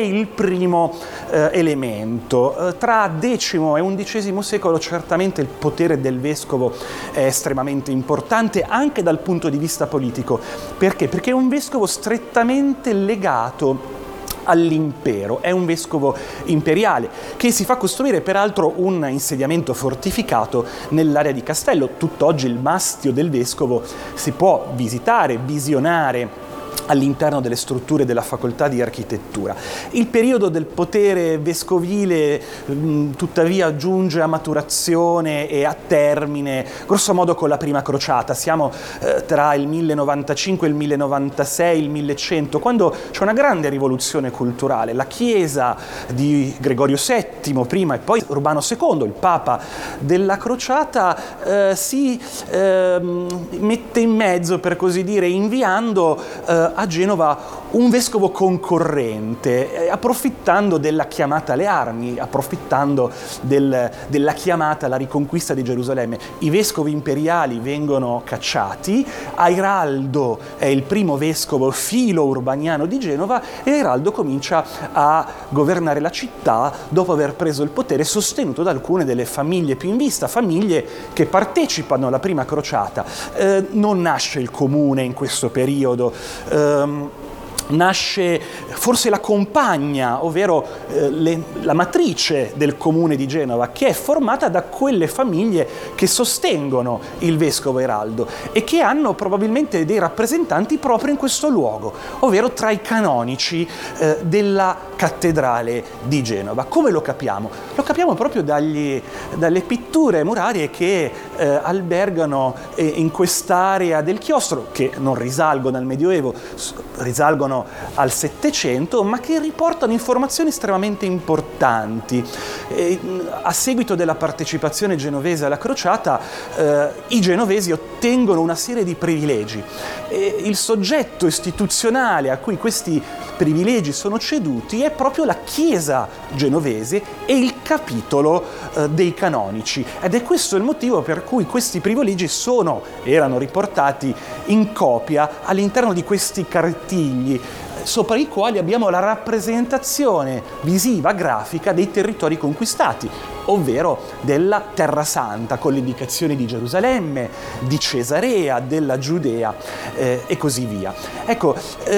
il primo elemento. Tra X e XI secolo certamente il potere del vescovo è estremamente importante anche dal punto di vista politico. Perché? Perché è un vescovo strettamente legato all'impero, è un vescovo imperiale che si fa costruire peraltro un insediamento fortificato nell'area di Castello. Tutt'oggi il mastio del vescovo si può visitare, visionare all'interno delle strutture della facoltà di architettura. Il periodo del potere vescovile tuttavia giunge a maturazione e a termine grosso modo con la prima crociata. Siamo tra il 1095, il 1096, il 1100, quando c'è una grande rivoluzione culturale. La Chiesa di Gregorio VII prima e poi Urbano II, il Papa della crociata, si mette in mezzo, per così dire, inviando a Genova un vescovo concorrente, approfittando della chiamata alle armi, approfittando della chiamata alla riconquista di Gerusalemme. I vescovi imperiali vengono cacciati, Airaldo è il primo vescovo filo-urbaniano di Genova e Airaldo comincia a governare la città dopo aver preso il potere, sostenuto da alcune delle famiglie più in vista, famiglie che partecipano alla prima crociata. Non nasce il comune in questo periodo, nasce forse la compagna, ovvero la matrice del comune di Genova, che è formata da quelle famiglie che sostengono il vescovo Airaldo e che hanno probabilmente dei rappresentanti proprio in questo luogo, ovvero tra i canonici della cattedrale di Genova. Come lo capiamo? Lo capiamo proprio dalle pitture murarie che albergano in quest'area del chiostro, che non risalgono al Medioevo, risalgono al Settecento, ma che riportano informazioni estremamente importanti. A seguito della partecipazione genovese alla crociata, i genovesi ottengono una serie di privilegi. Il soggetto istituzionale a cui questi privilegi sono ceduti è proprio la Chiesa genovese e il capitolo dei canonici, ed è questo il motivo per cui questi privilegi erano riportati in copia all'interno di questi cartigli, sopra i quali abbiamo la rappresentazione visiva, grafica dei territori conquistati, ovvero della Terra Santa, con le indicazioni di Gerusalemme, di Cesarea, della Giudea e così via. Ecco,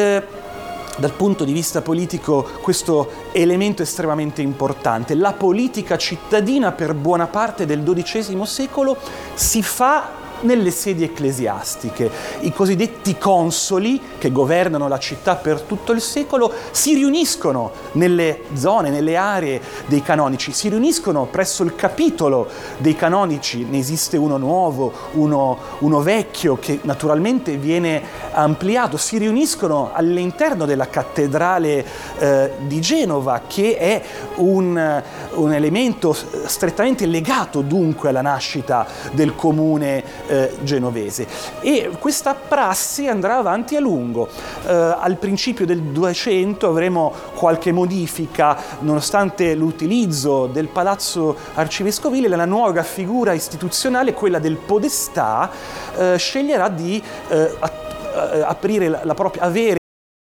dal punto di vista politico questo elemento è estremamente importante. La politica cittadina per buona parte del XII secolo si fa nelle sedi ecclesiastiche. I cosiddetti consoli, che governano la città per tutto il secolo, si riuniscono nelle zone, nelle aree dei canonici, si riuniscono presso il capitolo dei canonici. Ne esiste uno nuovo, uno vecchio, che naturalmente viene ampliato. Si riuniscono all'interno della cattedrale di Genova, che è un elemento strettamente legato dunque alla nascita del comune genovese, e questa prassi andrà avanti a lungo. Al principio del 200 avremo qualche modifica, nonostante l'utilizzo del palazzo arcivescovile. La nuova figura istituzionale, quella del podestà, sceglierà di aprire avere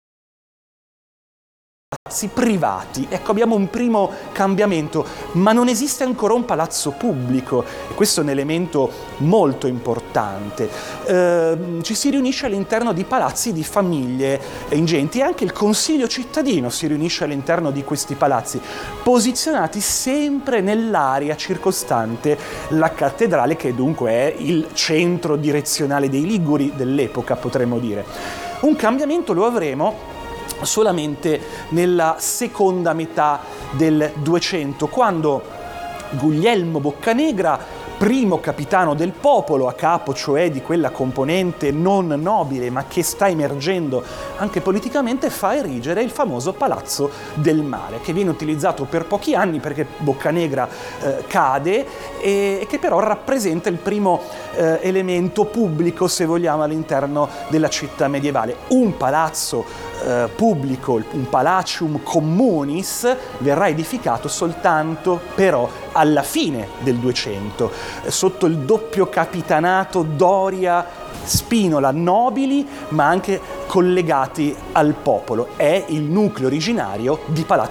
privati. Ecco, abbiamo un primo cambiamento, ma non esiste ancora un palazzo pubblico, e questo è un elemento molto importante. Ci si riunisce all'interno di palazzi di famiglie ingenti, e anche il consiglio cittadino si riunisce all'interno di questi palazzi, posizionati sempre nell'area circostante la cattedrale, che dunque è il centro direzionale dei Liguri dell'epoca, potremmo dire. Un cambiamento lo avremo solamente nella seconda metà del 200, quando Guglielmo Boccanegra, primo capitano del popolo, a capo cioè di quella componente non nobile ma che sta emergendo anche politicamente, fa erigere il famoso Palazzo del Mare, che viene utilizzato per pochi anni perché Boccanegra cade, e che però rappresenta il primo elemento pubblico, se vogliamo, all'interno della città medievale. Un palazzo pubblico, un Palacium Communis, verrà edificato soltanto però alla fine del 200, sotto il doppio capitanato Doria-Spinola, nobili ma anche collegati al popolo. È il nucleo originario di Palazzo